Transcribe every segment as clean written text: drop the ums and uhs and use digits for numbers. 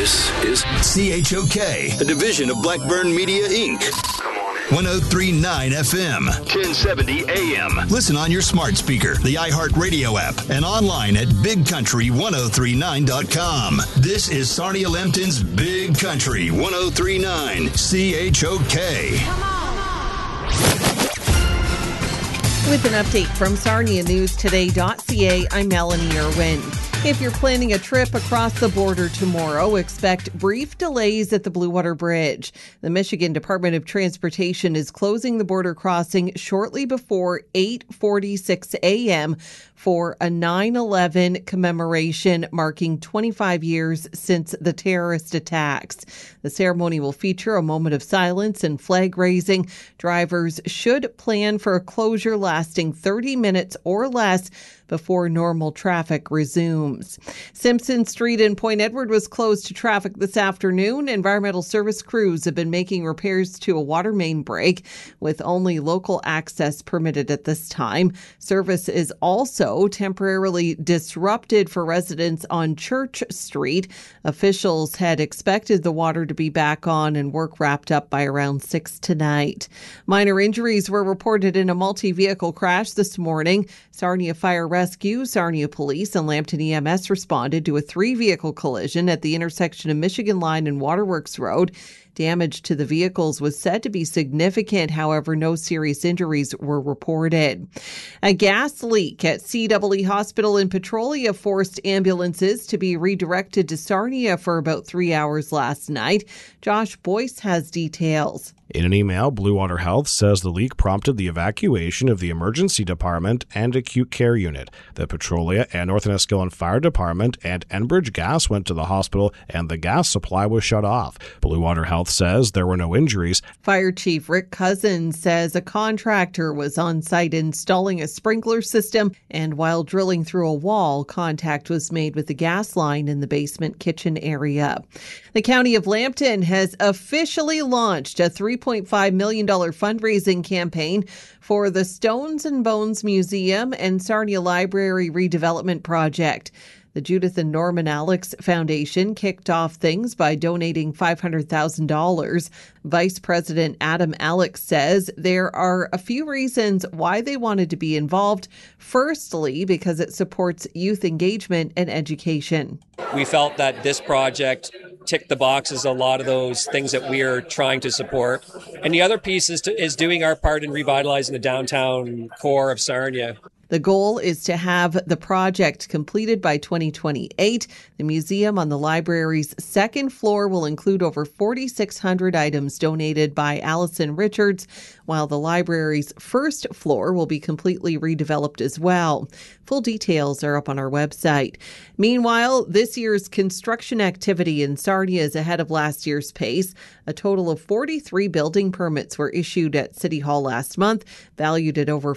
This is CHOK, a division of Blackburn Media, Inc. 103.9 FM, 1070 AM. Listen on your smart speaker, the iHeartRadio app, and online at BigCountry1039.com. This is Sarnia Lambton's Big Country 103.9 CHOK. Come on. With an update from SarniaNewsToday.ca, I'm Melanie Irwin. If you're planning a trip across the border tomorrow, expect brief delays at the Blue Water Bridge. The Michigan Department of Transportation is closing the border crossing shortly before 8:46 a.m. for a 9/11 commemoration marking 25 years since the terrorist attacks. The ceremony will feature a moment of silence and flag raising. Drivers should plan for a closure lasting 30 minutes or less before normal traffic resumes. Simpson Street in Point Edward was closed to traffic this afternoon. Environmental service crews have been making repairs to a water main break with only local access permitted at this time. Service is also temporarily disrupted for residents on Church Street. Officials had expected the water to be back on and work wrapped up by around 6 tonight. Minor injuries were reported in a multi-vehicle crash this morning. Sarnia Fire Rescue, Sarnia Police, and Lambton EMS responded to a 3-vehicle collision at the intersection of Michigan Line and Waterworks Road. Damage to the vehicles was said to be significant. However, no serious injuries were reported. A gas leak at CEE Hospital in Petrolia forced ambulances to be redirected to Sarnia for about 3 hours last night. Josh Boyce has details. In an email, Blue Water Health says the leak prompted the evacuation of the emergency department and acute care unit. The Petrolia and North Enniskillen Fire Department and Enbridge Gas went to the hospital and the gas supply was shut off. Blue Water Health says there were no injuries. Fire Chief Rick Cousins says a contractor was on site installing a sprinkler system, and while drilling through a wall, contact was made with the gas line in the basement kitchen area. The County of Lambton has officially launched a $3.5 million fundraising campaign for the Stones and Bones Museum and Sarnia Library redevelopment project. The Judith and Norman Alex Foundation kicked off things by donating $500,000. Vice President Adam Alex says there are a few reasons why they wanted to be involved. Firstly, because it supports youth engagement and education. We felt that this project ticked the boxes, a lot of those things that we are trying to support. And the other piece is doing our part in revitalizing the downtown core of Sarnia. The goal is to have the project completed by 2028. The museum on the library's second floor will include over 4,600 items donated by Allison Richards, while the library's first floor will be completely redeveloped as well. Full details are up on our website. Meanwhile, this year's construction activity in Sarnia is ahead of last year's pace. A total of 43 building permits were issued at City Hall last month, valued at over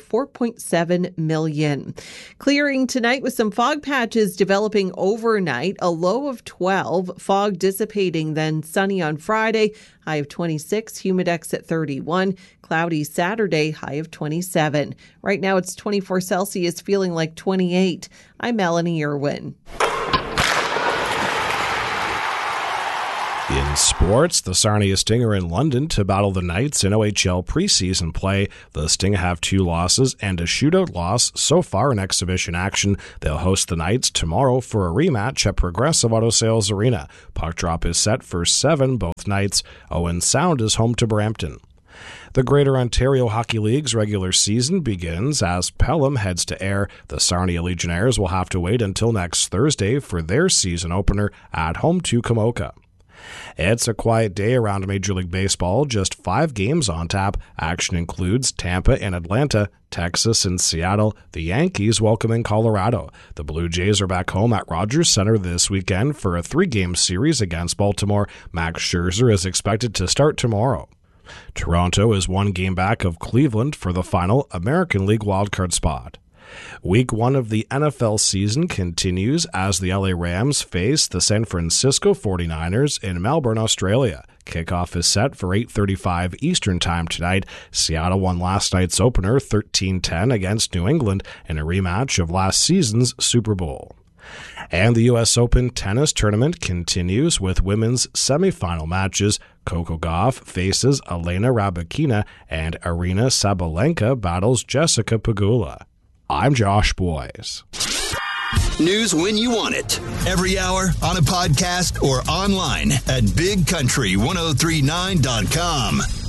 $4.7 million. Clearing tonight with some fog patches developing overnight, a low of 12, fog dissipating, then sunny on Friday, high of 26, humidex at 31, cloudy Saturday, high of 27. Right now it's 24 Celsius, feeling like 28. I'm Melanie Irwin. In sports, the Sarnia Sting are in London to battle the Knights in OHL preseason play. The Sting have 2 losses and a shootout loss so far in exhibition action. They'll host the Knights tomorrow for a rematch at Progressive Auto Sales Arena. Puck drop is set for 7, both nights. Owen Sound is home to Brampton. The Greater Ontario Hockey League's regular season begins as Pelham heads to Ayr. The Sarnia Legionnaires will have to wait until next Thursday for their season opener at home to Kamoka. It's a quiet day around Major League Baseball. Just 5 games on tap. Action includes Tampa and Atlanta, Texas and Seattle, the Yankees welcoming Colorado. The Blue Jays are back home at Rogers Center this weekend for a 3-game series against Baltimore. Max Scherzer is expected to start tomorrow. Toronto is 1 game back of Cleveland for the final American League wildcard spot. Week 1 of the NFL season continues as the LA Rams face the San Francisco 49ers in Melbourne, Australia. Kickoff is set for 8:35 Eastern Time tonight. Seattle won last night's opener 13-10 against New England in a rematch of last season's Super Bowl. And the U.S. Open tennis tournament continues with women's semifinal matches. Coco Gauff faces Elena Rybakina and Aryna Sabalenka battles Jessica Pegula. I'm Josh Boyes. News when you want it. Every hour on a podcast or online at bigcountry1039.com.